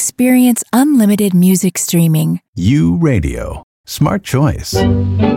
experience unlimited music streaming. U Radio. Smart choice.